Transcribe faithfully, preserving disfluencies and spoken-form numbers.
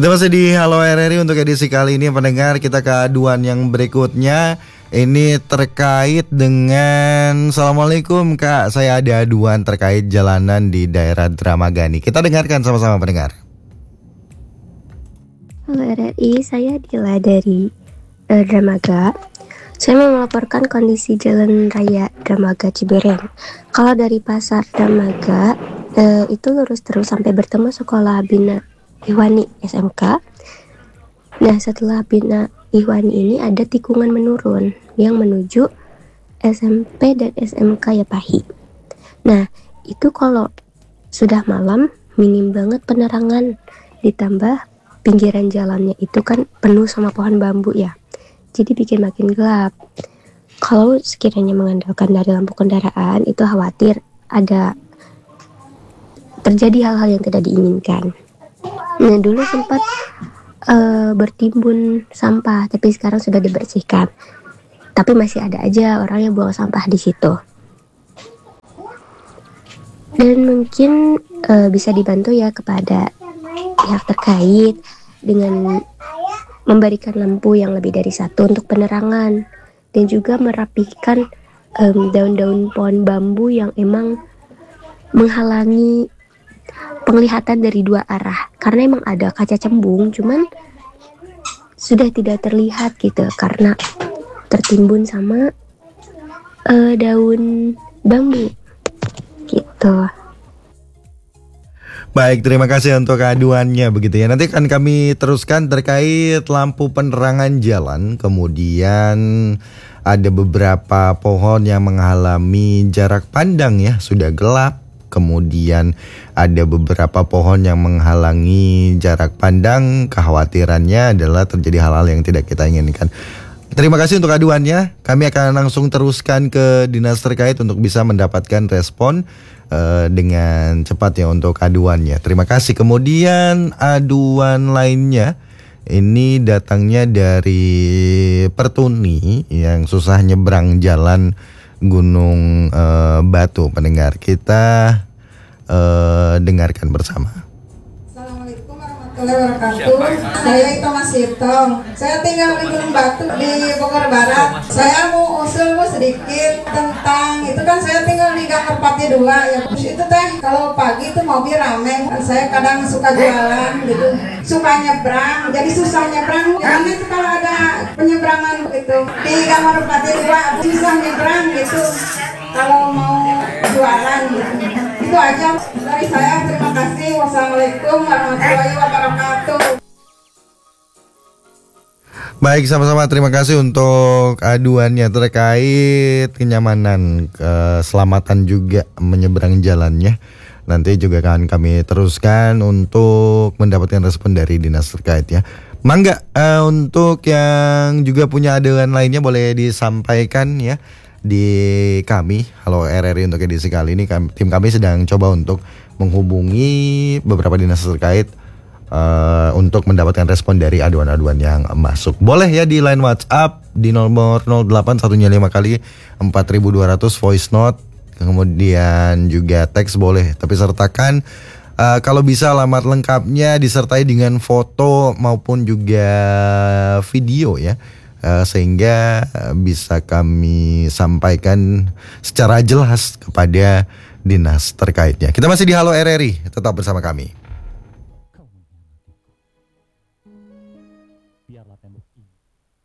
Kita masih di Halo R R I untuk edisi kali ini pendengar. Kita ke aduan yang berikutnya. Ini terkait dengan Assalamualaikum Kak, saya ada aduan terkait jalanan di daerah Dramagani. Kita dengarkan sama-sama pendengar. Halo R R I, saya Dila dari uh, Dramaga. Saya mau melaporkan kondisi jalan raya Dramaga Ciberem. Kalau dari pasar Dramaga uh, itu lurus terus sampai bertemu sekolah Bina Ihwani S M K. Nah, setelah Bina Ihwani ini ada tikungan menurun yang menuju S M P dan S M K Yapahi. Nah, itu kalau sudah malam minim banget penerangan, ditambah pinggiran jalannya itu kan penuh sama pohon bambu ya, jadi bikin makin gelap. Kalau sekiranya mengandalkan dari lampu kendaraan, itu khawatir ada terjadi hal-hal yang tidak diinginkan. Nah, dulu sempat uh, bertimbun sampah, tapi sekarang sudah dibersihkan. Tapi masih ada aja orang yang buang sampah di situ. Dan mungkin uh, bisa dibantu ya kepada pihak terkait dengan memberikan lampu yang lebih dari satu untuk penerangan, dan juga merapikan um, daun-daun pohon bambu yang emang menghalangi penglihatan dari dua arah, karena emang ada kaca cembung, cuman sudah tidak terlihat gitu karena tertimbun sama uh, daun bambu gitu. Baik, terima kasih untuk aduannya begitu ya. Nanti akan kami teruskan terkait lampu penerangan jalan. Kemudian ada beberapa pohon yang menghalangi jarak pandang ya, sudah gelap. Kemudian ada beberapa pohon yang menghalangi jarak pandang. Kekhawatirannya adalah terjadi hal-hal yang tidak kita inginkan. Terima kasih untuk aduannya. Kami akan langsung teruskan ke dinas terkait untuk bisa mendapatkan respon uh, dengan cepat ya untuk aduannya. Terima kasih. Kemudian aduan lainnya ini datangnya dari Pertuni yang susah nyebrang jalan Gunung uh, Batu. Pendengar, kita uh, dengarkan bersama. Assalamualaikum warahmatullahi wabarakatuh. Saya Ito Mas Ito. Saya tinggal di Gunung Batu di Bogor Barat. Saya mau usul bu sedikit tentang itu, kan saya tinggal di Gang Merpati dua ya. Terus itu teh kalau pagi itu mobil rame. Saya kadang suka jualan gitu, suka nyebrang. Jadi susah nyebrang. Karena itu kalau ada penyeberangan gitu di Gang Merpati dua susah nyebrang gitu. Kalau mau jualan gitu. Itu aja dari saya. Terima kasih. Wassalamualaikum warahmatullahi wabarakatuh. Baik, sama-sama terima kasih untuk aduannya terkait kenyamanan, keselamatan juga menyeberang jalannya. Nanti juga akan kami teruskan untuk mendapatkan respon dari dinas terkait ya. Mangga, uh, untuk yang juga punya aduan lainnya boleh disampaikan ya di kami Halo R R I untuk edisi kali ini. Kami, tim kami sedang coba untuk menghubungi beberapa dinas terkait uh, untuk mendapatkan respon dari aduan-aduan yang masuk. Boleh ya di line WhatsApp di nomor nol delapan satu lima kali empat ribu dua ratus voice note, kemudian juga teks boleh, tapi sertakan uh, kalau bisa alamat lengkapnya disertai dengan foto maupun juga video ya. Uh, sehingga uh, bisa kami sampaikan secara jelas kepada dinas terkaitnya. Kita masih di Halo R R I, tetap bersama kami.